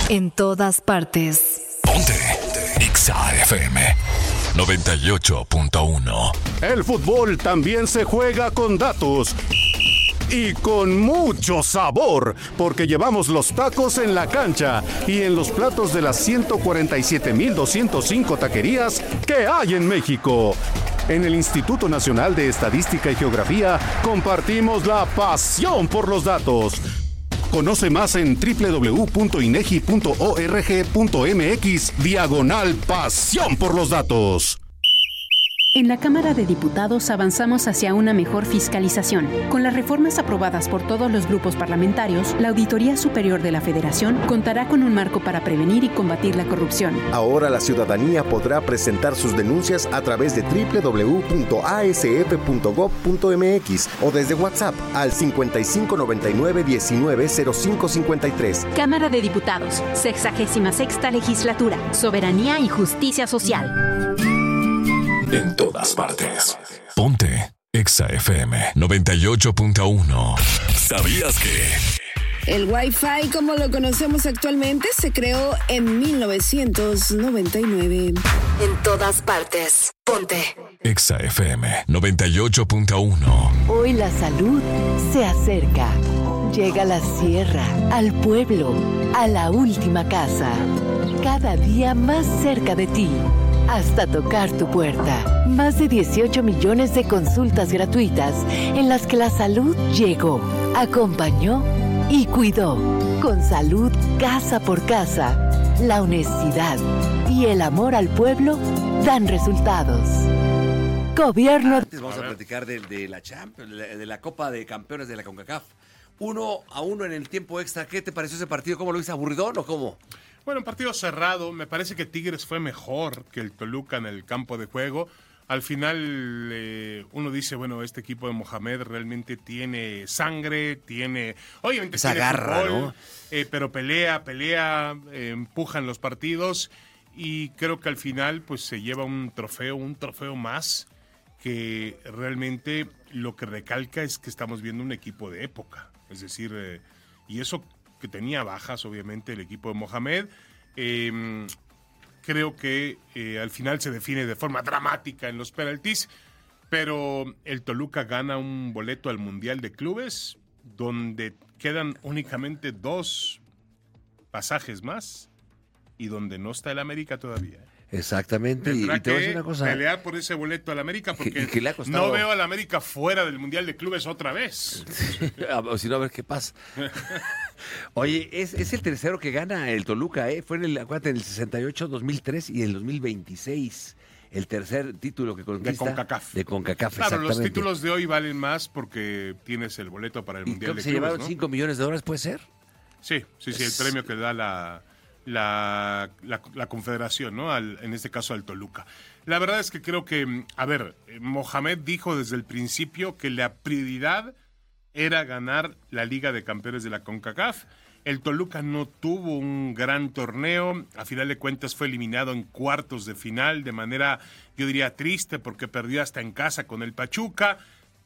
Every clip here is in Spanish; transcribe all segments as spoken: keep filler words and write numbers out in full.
En todas partes. Ponte Exa F M noventa y ocho punto uno. El fútbol también se juega con datos. Y con mucho sabor, porque llevamos los tacos en la cancha y en los platos de las ciento cuarenta y siete mil doscientos cinco taquerías que hay en México. En el Instituto Nacional de Estadística y Geografía compartimos la pasión por los datos. Conoce más en doble u doble u doble u punto inegi punto org punto mx diagonal pasión por los datos. En la Cámara de Diputados avanzamos hacia una mejor fiscalización. Con las reformas aprobadas por todos los grupos parlamentarios, la Auditoría Superior de la Federación contará con un marco para prevenir y combatir la corrupción. Ahora la ciudadanía podrá presentar sus denuncias a través de doble u doble u doble u punto a s f punto gob punto mx o desde WhatsApp al cincuenta y cinco noventa y nueve diecinueve cero cinco cincuenta y tres. Cámara de Diputados, sexagésima sexta legislatura, soberanía y justicia social. En todas partes. Ponte Exa F M noventa y ocho punto uno. ¿Sabías que? El Wi-Fi, como lo conocemos actualmente, se creó en mil novecientos noventa y nueve. En todas partes. Ponte Exa F M noventa y ocho punto uno. Hoy la salud se acerca. Llega a la sierra, al pueblo, a la última casa. Cada día más cerca de ti. Hasta tocar tu puerta. Más de dieciocho millones de consultas gratuitas en las que la salud llegó, acompañó y cuidó. Con salud casa por casa, la honestidad y el amor al pueblo dan resultados. Gobierno. Antes vamos a platicar de, de la Champions, de la Copa de Campeones de la CONCACAF. Uno a uno en el tiempo extra. ¿Qué te pareció ese partido? ¿Cómo lo viste? ¿Aburridón o cómo? Bueno, un partido cerrado. Me parece que Tigres fue mejor que el Toluca en el campo de juego. Al final eh, uno dice, bueno, este equipo de Mohamed realmente tiene sangre, tiene... Obviamente esa tiene garra, fútbol, ¿no? Eh, pero pelea, pelea, eh, empujan los partidos y creo que al final pues se lleva un trofeo, un trofeo más que realmente lo que recalca es que estamos viendo un equipo de época. Es decir, eh, y eso que tenía bajas, obviamente, el equipo de Mohamed. Eh, creo que eh, al final se define de forma dramática en los penaltis, pero el Toluca gana un boleto al Mundial de Clubes, donde quedan únicamente dos pasajes más y donde no está el América todavía. Exactamente, y, y te voy a decir una cosa. Pelear por ese boleto al América porque que, que le ha costado... no veo al América fuera del Mundial de Clubes otra vez. O si no, a ver qué pasa. Oye, es, es el tercero que gana el Toluca, ¿eh? Fue en el, acuérdate, en el sesenta y ocho, dos mil tres y en el dos mil veintiséis. El tercer título que conquista. De CONCACAF. De CONCACAF, claro, exactamente. los títulos de hoy valen más porque tienes el boleto para el ¿Y Mundial creo de que se Clubes, llevaron ¿no? cinco millones de dólares, puede ser? Sí, sí, sí, Es... el premio que da la... La, la, la confederación, ¿no? Al, en este caso al Toluca. La verdad es que creo que, a ver, Mohamed dijo desde el principio que la prioridad era ganar la Liga de Campeones de la CONCACAF. El Toluca no tuvo un gran torneo, a final de cuentas fue eliminado en cuartos de final de manera, yo diría, triste porque perdió hasta en casa con el Pachuca,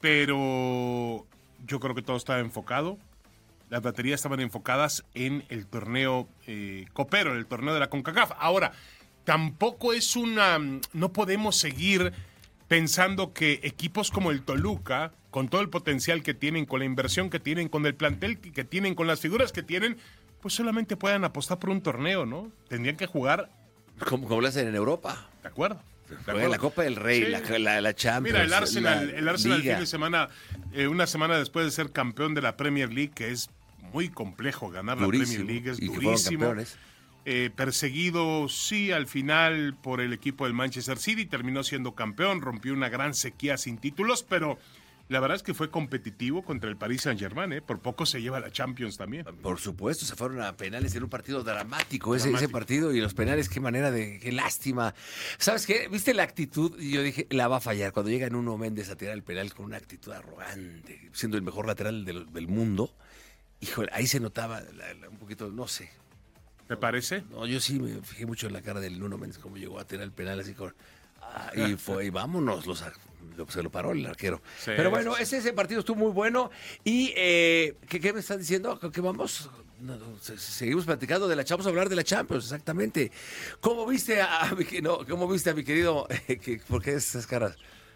pero yo creo que todo estaba enfocado. Las baterías estaban enfocadas en el torneo eh, copero, en el torneo de la CONCACAF. Ahora, tampoco es una... No podemos seguir pensando que equipos como el Toluca, con todo el potencial que tienen, con la inversión que tienen, con el plantel que tienen, con las figuras que tienen, pues solamente puedan apostar por un torneo, ¿no? Tendrían que jugar... Como, como lo hacen en Europa. ¿De acuerdo? Bueno, la Copa del Rey, sí. la, la, la Champions. Mira, el Arsenal, la el Arsenal Liga. fin de semana, eh, una semana después de ser campeón de la Premier League, que es muy complejo ganar durísimo, la Premier League, es y durísimo. Eh, perseguido, sí, al final por el equipo del Manchester City, terminó siendo campeón, rompió una gran sequía sin títulos, pero la verdad es que fue competitivo contra el Paris Saint-Germain, ¿eh? Por poco se lleva la Champions también. Por supuesto, se fueron a penales en un partido dramático, ese, dramático. ese partido, y los penales, qué manera de, qué lástima. ¿Sabes qué? ¿Viste la actitud? Y yo dije, la va a fallar. Cuando llega Nuno Méndez a tirar el penal con una actitud arrogante, siendo el mejor lateral del, del mundo, híjole, ahí se notaba la, la, un poquito, no sé. ¿Te parece? No, yo sí me fijé mucho en la cara del Nuno Méndez, cómo llegó a tirar el penal así con... Ah, y fue, y vámonos, los, se lo paró el arquero. Sí, Pero bueno, sí. ese, ese partido estuvo muy bueno. Y, eh, ¿qué, ¿qué me estás diciendo? ¿Qué vamos? No, no, seguimos platicando de la Champions, hablar de la Champions, exactamente. ¿Cómo viste a, a mi, no, ¿cómo viste a mi querido? Eh, que, ¿Por qué esas caras?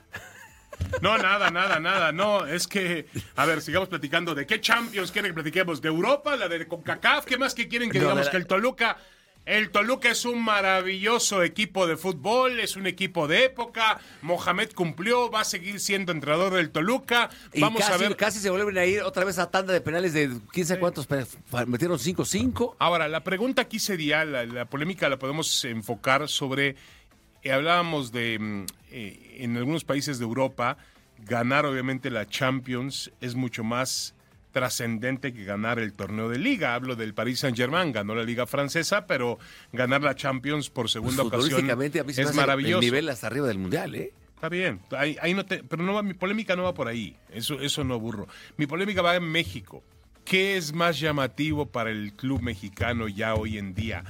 No, nada, nada, nada. No, es que, a ver, sigamos platicando. ¿De qué Champions quieren que platiquemos? ¿De Europa? ¿La de CONCACAF? ¿Qué más que quieren que No, digamos la- que el Toluca... El Toluca es un maravilloso equipo de fútbol, es un equipo de época. Mohamed cumplió, va a seguir siendo entrenador del Toluca. Y Vamos casi, a ver. casi se vuelven a ir otra vez a tanda de penales de quién sabe cuántos, pe- metieron cinco cinco. Ahora, la pregunta aquí sería, la, la polémica la podemos enfocar sobre, eh, hablábamos de, mm, eh, en algunos países de Europa, ganar obviamente la Champions es mucho más trascendente que ganar el torneo de liga. Hablo del Paris Saint-Germain, ganó la liga francesa, pero ganar la Champions por segunda ocasión Futbolísticamente, a mí se me es hace maravilloso. el nivel hasta arriba del mundial, ¿eh? Está bien, ahí, ahí no te, pero no va, mi polémica no va por ahí, eso, eso no burro. Mi polémica va en México. ¿Qué es más llamativo para el club mexicano ya hoy en día?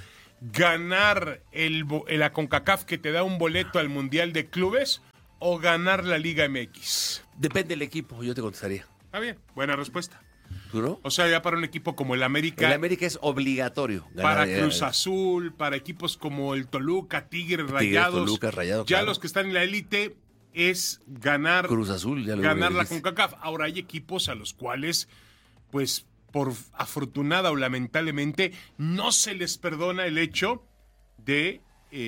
¿Ganar el, bo- la CONCACAF que te da un boleto al Mundial de Clubes o ganar la Liga M X? Depende del equipo, yo te contestaría. Está bien, buena respuesta. ¿Tú no? O sea, ya para un equipo como el América, El América es obligatorio. ganar, para eh, Cruz Azul, para equipos como el Toluca, Tigres, Tigres, Rayados, Toluca, Rayados, ya claro. los que están en la élite es ganar Cruz Azul, ya lo ganar la dijiste. CONCACAF. Ahora hay equipos a los cuales, pues, por afortunada o lamentablemente, no se les perdona el hecho de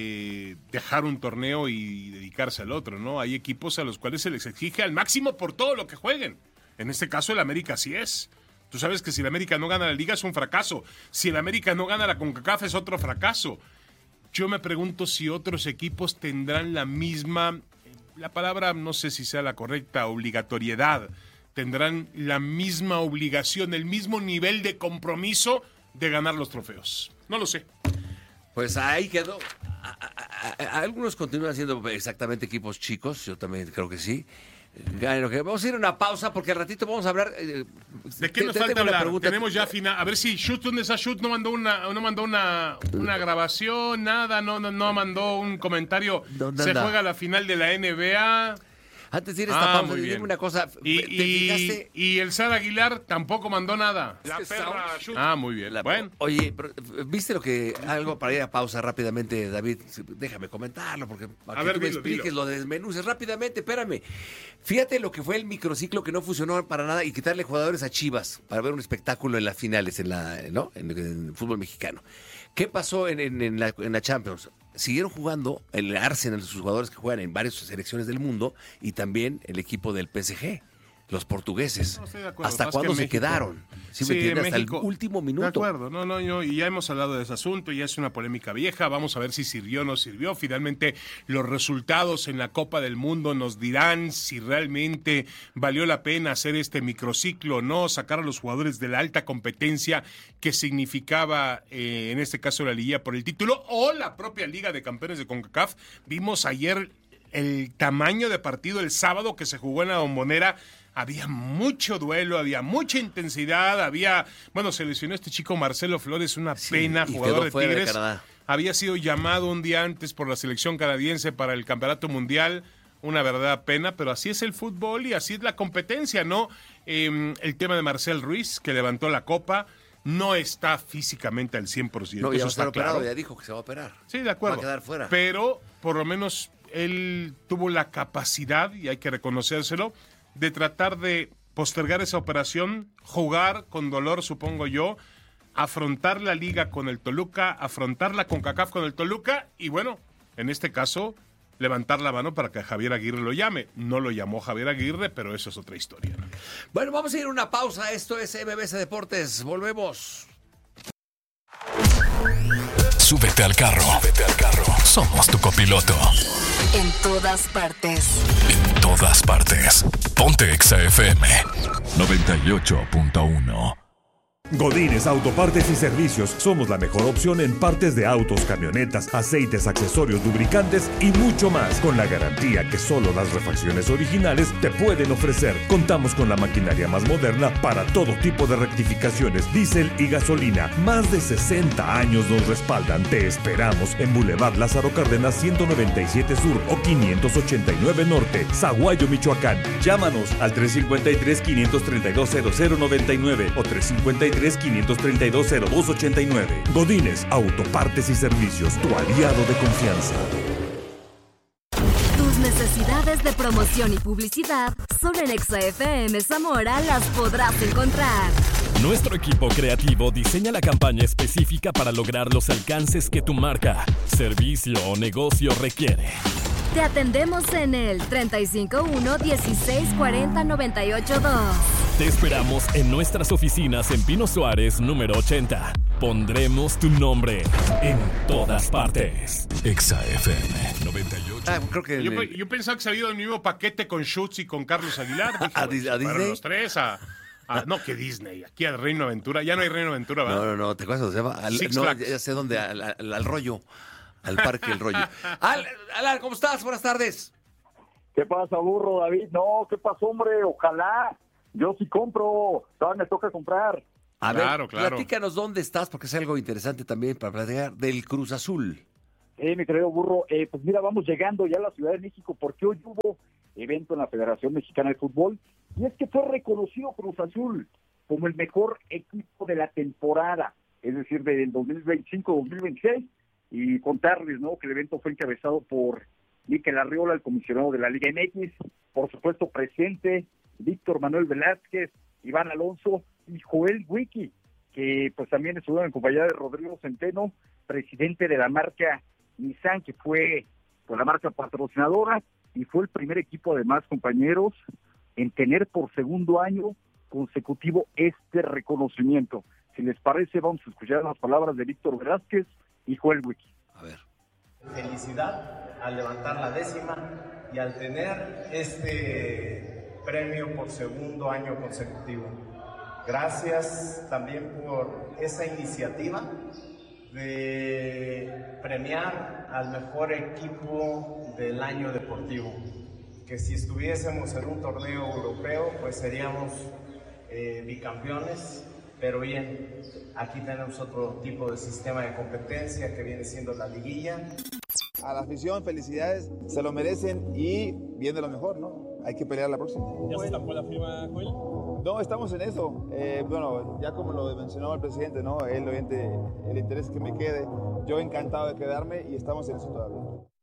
eh, dejar un torneo y dedicarse al otro, ¿no? Hay equipos a los cuales se les exige al máximo por todo lo que jueguen. En este caso el América sí es. Tú sabes que si el América no gana la Liga es un fracaso. Si el América no gana la CONCACAF es otro fracaso. Yo me pregunto si otros equipos tendrán la misma, la palabra no sé si sea la correcta, obligatoriedad. Tendrán la misma obligación, el mismo nivel de compromiso de ganar los trofeos. No lo sé. Pues ahí quedó. A- a- a- algunos continúan siendo exactamente equipos chicos, yo también creo que sí. Bueno, que vamos a ir a una pausa porque al ratito vamos a hablar. eh, ¿De qué te- nos te falta tengo una hablar? pregunta. Tenemos ya final. A ver si Schutz, ¿dónde está Schutz? No mandó una, no mandó una, una grabación, nada, no, no, no mandó un comentario. ¿Dónde Se anda? juega la final de la N B A. Antes de ir a esta Ah, pausa, muy dime bien. una cosa. Y, ¿Te y, fijaste? y el Sara Aguilar tampoco mandó nada. La perra Schutz. Ah, muy bien. La- Bueno. Oye, pero, ¿viste lo que algo para ir a pausa rápidamente, David? Déjame comentarlo porque para A que ver, tú me dilo, expliques, dilo. lo desmenuces rápidamente, espérame. Fíjate lo que fue el microciclo que no funcionó para nada y quitarle jugadores a Chivas para ver un espectáculo en las finales, en la, ¿no? En, en el fútbol mexicano. ¿Qué pasó en, en- en la, en la Champions? Siguieron jugando el Arsenal, sus jugadores que juegan en varias selecciones del mundo y también el equipo del P S G, los portugueses. No, estoy de acuerdo. ¿Hasta Más cuándo que se México. quedaron? ¿Sí me Sí, entiendes? Hasta México. el último De minuto. acuerdo, no, no, no, y ya hemos hablado de ese asunto, ya es una polémica vieja, vamos a ver si sirvió o no sirvió. Finalmente, los resultados en la Copa del Mundo nos dirán si realmente valió la pena hacer este microciclo o no, sacar a los jugadores de la alta competencia que significaba, eh, en este caso, la Liga por el título o la propia Liga de Campeones de CONCACAF. Vimos ayer el tamaño de partido el sábado que se jugó en la Bombonera. Había mucho duelo, había mucha intensidad, había, bueno, se lesionó este chico Marcelo Flores, una Sí, pena, y jugador quedó de fuera de Tigres. Canadá. Había sido llamado un día antes por la selección canadiense para el Campeonato Mundial. Una verdadera pena, pero así es el fútbol y así es la competencia, ¿no? Eh, el tema de Marcel Ruiz, que levantó la copa, no está físicamente al cien por ciento. No, ya eso va a estar está operado, claro. ya dijo que se va a operar. Sí, de acuerdo. Va a quedar fuera. Pero por lo menos él tuvo la capacidad, y hay que reconocérselo, de tratar de postergar esa operación, jugar con dolor, supongo yo, afrontar la liga con el Toluca, afrontar la CONCACAF con el Toluca, y bueno, en este caso, levantar la mano para que Javier Aguirre lo llame. No lo llamó Javier Aguirre, pero eso es otra historia, ¿no? Bueno, vamos a ir a una pausa. Esto es M B S Deportes. Volvemos. Súbete al carro. Súbete al carro. Somos tu copiloto. En todas partes. En todas partes. Ponte Exa F M noventa y ocho punto uno. Godínez Autopartes y Servicios. Somos la mejor opción en partes de autos, camionetas, aceites, accesorios, lubricantes y mucho más, con la garantía que solo las refacciones originales te pueden ofrecer. Contamos con la maquinaria más moderna para todo tipo de rectificaciones, diésel y gasolina. Más de sesenta años nos respaldan. Te esperamos en Boulevard Lázaro Cárdenas ciento noventa y siete Sur o quinientos ochenta y nueve Norte, Zaguayo, Michoacán. Llámanos al tres cinco tres, quinientos treinta y dos, cero cero noventa y nueve o tres cinco tres, tres, quinientos treinta y dos, cero dos ochenta y nueve. Godínez Autopartes y Servicios, tu aliado de confianza. Tus necesidades de promoción y publicidad solo en Exa F M Zamora las podrás encontrar. Nuestro equipo creativo diseña la campaña específica para lograr los alcances que tu marca, servicio o negocio requiere. Te atendemos en el treinta y cinco uno, dieciséis cuarenta, noventa y ocho dos. Te esperamos en nuestras oficinas en Pino Suárez, número ochenta. Pondremos tu nombre en todas partes. Exa F M noventa y ocho. Ah, creo que yo, el... yo pensaba que se había ido el mismo paquete con Schutz y con Carlos Aguilar. Dije, ¿A, bueno, a, a Disney? los tres a... Ah, no, que Disney, aquí al Reino Aventura. Ya no hay Reino Aventura, ¿verdad? No, no, no, ¿te acuerdas cómo se llama? Al, Six no, Flags. ya sé dónde, al, al, al rollo, al parque El Rollo. Al, Alan, ¿cómo estás? Buenas tardes. ¿Qué pasa, burro, David? No, ¿qué pasó, hombre? Ojalá. Yo sí compro. Todavía me toca comprar. A Claro, ver, claro. platícanos dónde estás, porque es algo interesante también para platicar del Cruz Azul. Eh, mi querido burro, eh, pues mira, vamos llegando ya a la Ciudad de México porque hoy hubo evento en la Federación Mexicana de Fútbol y es que fue reconocido Cruz Azul como el mejor equipo de la temporada, es decir, del dos mil veinticinco dos mil veintiséis, y contarles, ¿no?, que el evento fue encabezado por Mikel Arriola, el comisionado de la Liga M X, por supuesto presente Víctor Manuel Velázquez, Iván Alonso y Joel Wiki, que pues también estuvo en compañía de Rodrigo Centeno, presidente de la marca Nissan, que fue pues, la marca patrocinadora, y fue el primer equipo, además, compañeros, en tener por segundo año consecutivo este reconocimiento. Si les parece, vamos a escuchar las palabras de Víctor Velázquez y Joel Wiki. A ver. Felicidad al levantar la décima y al tener este premio por segundo año consecutivo. Gracias también por esa iniciativa de premiar al mejor equipo del año deportivo, que si estuviésemos en un torneo europeo pues seríamos eh, bicampeones, pero bien, aquí tenemos otro tipo de sistema de competencia que viene siendo la liguilla. A la afición, felicidades, se lo merecen y viene lo mejor, ¿no? Hay que pelear la próxima. ¿Ya se estampó la firma, Joel? No, estamos en eso. Eh, bueno, ya como lo mencionó el presidente, ¿no? Él obviamente el interés es que me quede. Yo encantado de quedarme y estamos en eso todavía.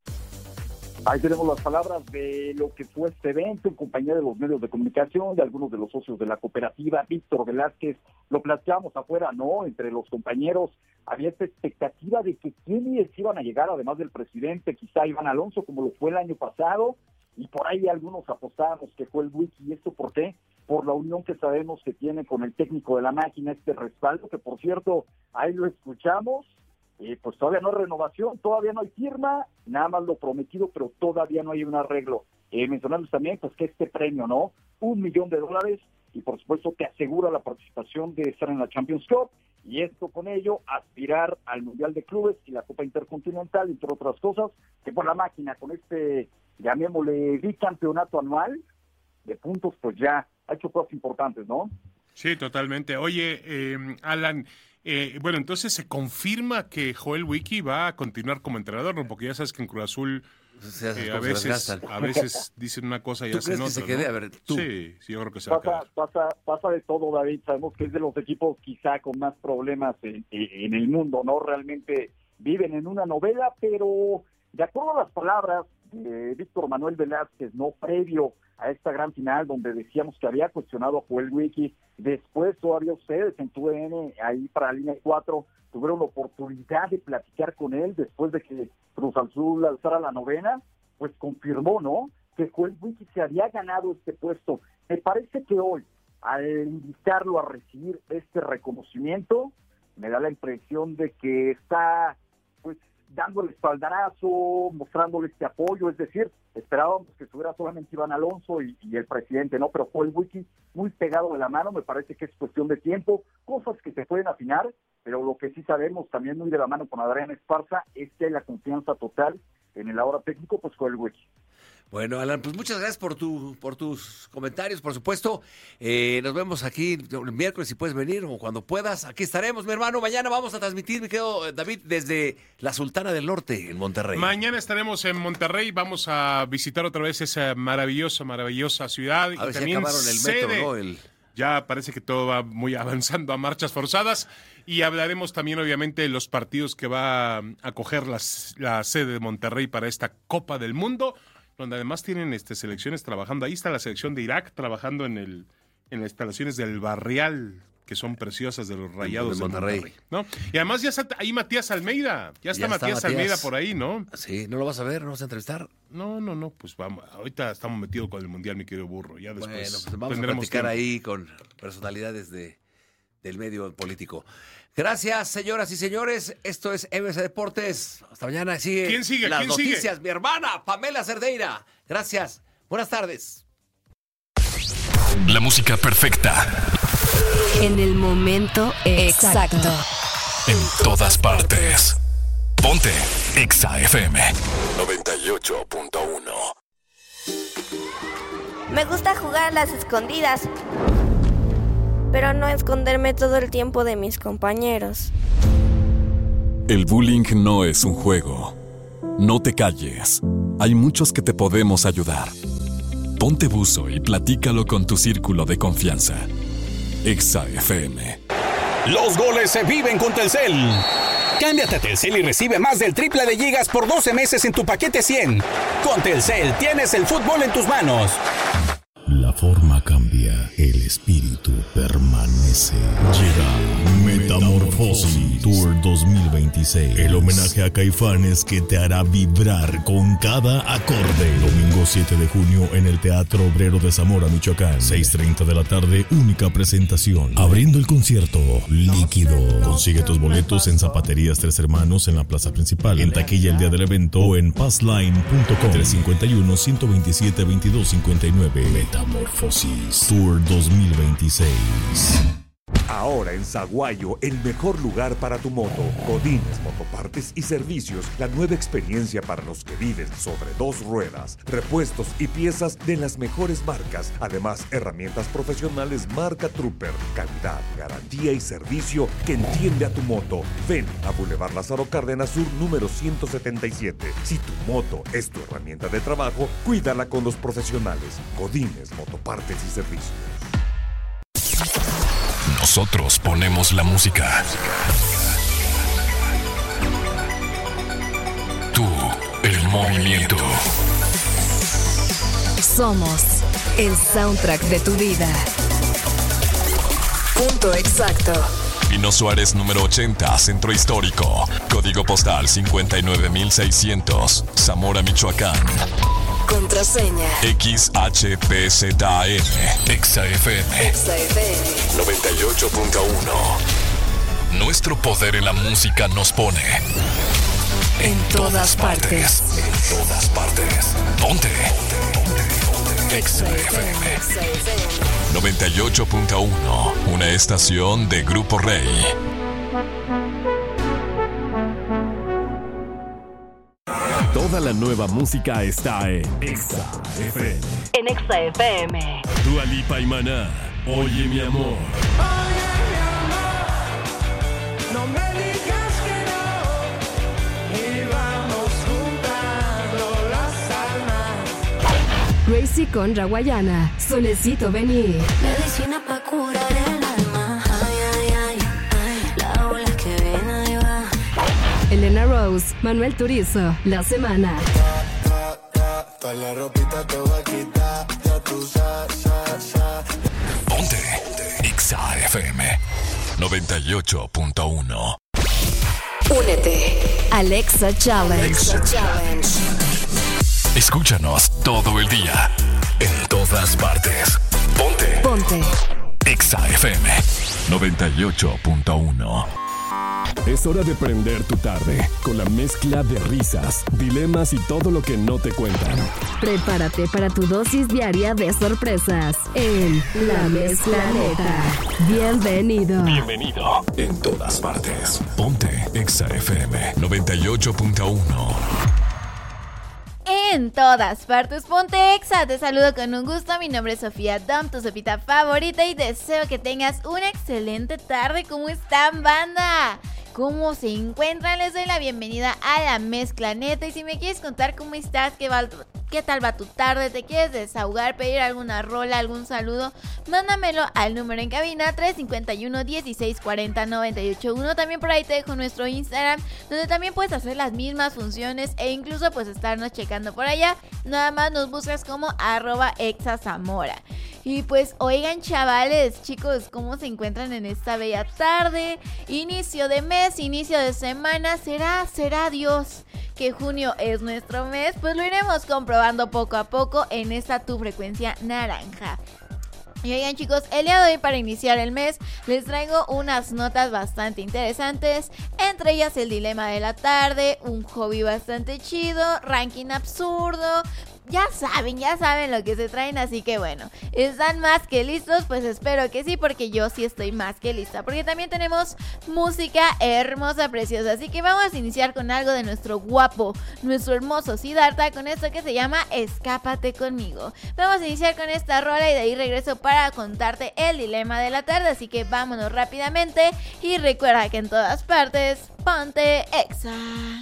Ahí tenemos las palabras de lo que fue este evento en compañía de los medios de comunicación, de algunos de los socios de la cooperativa. Víctor Velázquez, lo planteamos afuera, ¿no? Entre los compañeros había esta expectativa de que quiénes iban a llegar, además del presidente, quizá Iván Alonso, como lo fue el año pasado, y por ahí algunos apostábamos que fue el Wiki. ¿Y esto por qué? Por la unión que sabemos que tiene con el técnico de la máquina, este respaldo, que por cierto, ahí lo escuchamos. Eh, pues todavía no hay renovación, todavía no hay firma, nada más lo prometido, pero todavía no hay un arreglo. Eh, mencionarles también pues que este premio, ¿no? Un millón de dólares, y por supuesto te asegura la participación de estar en la Champions Cup, y esto con ello aspirar al Mundial de Clubes y la Copa Intercontinental, entre otras cosas, que por la máquina, con este, llamémosle, bicampeonato anual de puntos, pues ya ha hecho cosas importantes, ¿no? Sí, totalmente. Oye, eh, Alan, eh, bueno, entonces se confirma que Joel Wiki va a continuar como entrenador, ¿no? Porque ya sabes que en Cruz Azul eh, a veces a veces dicen una cosa y ¿Tú hacen crees otra, que se quede? ¿no? A ver, tú. Sí, sí, yo creo que se va a Pasa, quedar. pasa, pasa de todo, David. Sabemos que es de los equipos quizá con más problemas en, en el mundo, ¿no? Realmente viven en una novela, pero de acuerdo a las palabras de Víctor Manuel Velázquez, ¿no? Previo a esta gran final donde decíamos que había cuestionado a Joel Wiki, después todavía ustedes en tu D N, ahí para Línea cuatro, tuvieron la oportunidad de platicar con él después de que Cruz Azul alzara la novena, pues confirmó, ¿no?, que Joel Wiki se había ganado este puesto. Me parece que hoy, al invitarlo a recibir este reconocimiento, me da la impresión de que está, pues, dándole espaldarazo, mostrándole este apoyo, es decir, esperábamos que estuviera solamente Iván Alonso y, y el presidente, ¿no? Pero Joel Wiki muy pegado de la mano, me parece que es cuestión de tiempo, cosas que se pueden afinar, pero lo que sí sabemos también muy de la mano con Adrián Esparza es que hay la confianza total en el ahora técnico, pues Joel Wiki. Bueno, Alan, pues muchas gracias por tu por tus comentarios, por supuesto. Eh, nos vemos aquí el miércoles, si puedes venir o cuando puedas. Aquí estaremos, mi hermano. Mañana vamos a transmitir, mi querido David, desde la Sultana del Norte, en Monterrey. Mañana estaremos en Monterrey. Vamos a visitar otra vez esa maravillosa, maravillosa ciudad. A y ver si también acabaron el metro, sede, ¿no? El... Ya parece que todo va muy avanzando a marchas forzadas y hablaremos también obviamente de los partidos que va a acoger las, la sede de Monterrey para esta Copa del Mundo, donde además tienen este, selecciones trabajando. Ahí está la selección de Irak trabajando en, el, en las instalaciones del Barrial, que son preciosas, de los Rayados de Monterrey, Monterrey, ¿no? Y además ya está ahí Matías Almeida, ya está, ya Matías, está Matías Almeida por ahí, ¿no? Sí, ¿no lo vas a ver? ¿No vas a entrevistar? No, no, no, pues vamos, ahorita estamos metidos con el Mundial, mi querido burro, ya después bueno, pues vamos a platicar tiempo. Ahí con personalidades de, del medio político. Gracias, señoras y señores, esto es M S Deportes, hasta mañana, sigue ¿Quién sigue? las ¿Quién noticias, sigue? Mi hermana, Pamela Cerdeira, gracias, buenas tardes. La música perfecta. En el momento exacto. exacto. En todas partes. Ponte Exa F M noventa y ocho punto uno. Me gusta jugar a las escondidas, pero no esconderme todo el tiempo de mis compañeros. El bullying no es un juego. No te calles. Hay muchos que te podemos ayudar. Ponte buzo y platícalo con tu círculo de confianza. Exa F M. Los goles se viven con Telcel. Cámbiate a Telcel y recibe más del triple de gigas por doce meses en tu paquete cien. Con Telcel tienes el fútbol en tus manos. La forma cambia, el espíritu permanece. Llega Metamorfosis Tour dos mil veintiséis. El homenaje a Caifanes que te hará vibrar con cada acorde. Domingo siete de junio en el Teatro Obrero de Zamora, Michoacán. seis treinta de la tarde, única presentación. Abriendo el concierto, Líquido. Consigue tus boletos en Zapaterías Tres Hermanos en la plaza principal. En taquilla el día del evento o en passline punto com. tres cinco uno, uno dos siete, veintidós cincuenta y nueve. Metamorfosis Tour dos mil veintiséis. Ahora en Zaguayo, el mejor lugar para tu moto. Godínez Motopartes y Servicios, la nueva experiencia para los que viven sobre dos ruedas. Repuestos y piezas de las mejores marcas. Además, herramientas profesionales marca Trooper. Calidad, garantía y servicio que entiende a tu moto. Ven a Boulevard Lázaro Cárdenas Sur, número ciento setenta y siete. Si tu moto es tu herramienta de trabajo, cuídala con los profesionales. Godínez Motopartes y Servicios. Nosotros ponemos la música. Tú, el movimiento. Somos el soundtrack de tu vida. Punto exacto. Pino Suárez número ochenta, Centro Histórico. Código postal cincuenta y nueve mil seiscientos. Zamora, Michoacán. Contraseña X H P Z A M. Exa F M Exa F M noventa y ocho punto uno. Nuestro poder en la música nos pone en, en todas, todas partes. partes. En todas partes. Ponte. Exa F M noventa y ocho punto uno. Una estación de Grupo Rey. Toda la nueva música está en Exa F M. En Exa F M. Dua Lipa y Maná. Oye, mi amor. Oye, mi amor. No me digas que no. Y vamos juntando las almas. Gracie con Raguayana. Solecito venir. Medicina pa' curar el alma. Ay, ay, ay, ay. La ola que viene ahí va. Elena Rose, Manuel Turizo, La Semana. Toda la ropita te voy a quitar, ya tú sabes, sabes. Ponte Exa F M noventa y ocho punto uno. Únete. Alexa Challenge. Alexa Challenge. Escúchanos todo el día, en todas partes. Ponte. Ponte. Exa F M noventa y ocho punto uno. Es hora de prender tu tarde con la mezcla de risas, dilemas y todo lo que no te cuentan. Prepárate para tu dosis diaria de sorpresas en La Mezclaneta. Bienvenido. Bienvenido. En todas partes. Ponte Exa F M noventa y ocho punto uno. En todas partes, ponte Exa. Te saludo con un gusto. Mi nombre es Sofía Dom, tu sopita favorita, y deseo que tengas una excelente tarde. ¿Cómo están, banda? ¿Cómo se encuentran? Les doy la bienvenida a La Mezclaneta. Y si me quieres contar cómo estás, qué, va, ¿Qué tal va tu tarde? ¿Te quieres desahogar, pedir alguna rola, algún saludo? Mándamelo al número en cabina tres cinco uno, dieciséis cuarenta, noventa y ocho uno. También por ahí te dejo nuestro Instagram, donde también puedes hacer las mismas funciones e incluso pues estarnos checando por allá. Nada más nos buscas como arroba exazamora. Y pues oigan, chavales, chicos, ¿cómo se encuentran en esta bella tarde? Inicio de mes, inicio de semana. ¿Será, será Dios que junio es nuestro mes? Pues lo iremos comprobando poco a poco en esta tu frecuencia naranja. Y oigan, chicos, el día de hoy, para iniciar el mes, les traigo unas notas bastante interesantes. Entre ellas el dilema de la tarde, un hobby bastante chido, ranking absurdo. Ya saben, ya saben lo que se traen, así que bueno, ¿están más que listos? Pues espero que sí, porque yo sí estoy más que lista, porque también tenemos música hermosa, preciosa, así que vamos a iniciar con algo de nuestro guapo, nuestro hermoso Siddhartha, con esto que se llama Escápate conmigo. Vamos a iniciar con esta rola y de ahí regreso para contarte el dilema de la tarde, así que vámonos rápidamente y recuerda que en todas partes, ponte Exa.